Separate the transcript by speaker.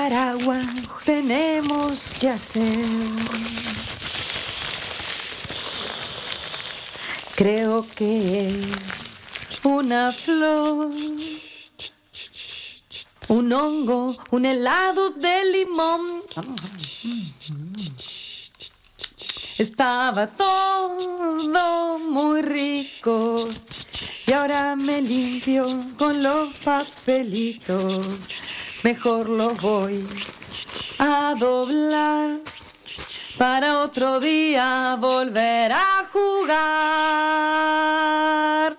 Speaker 1: paraguas tenemos que hacer. Creo que es una flor, un hongo, un helado de limón. Estaba todo muy rico y ahora me limpio con los papelitos. Mejor los voy a doblar para otro día volver a jugar.